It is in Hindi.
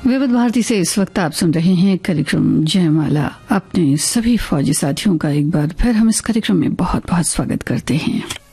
विविध भारती से इस वक्त आप सुन रहे हैं कार्यक्रम जयमाला। अपने सभी फौजी साथियों का एक बार फिर हम इस कार्यक्रम में बहुत बहुत स्वागत करते हैं।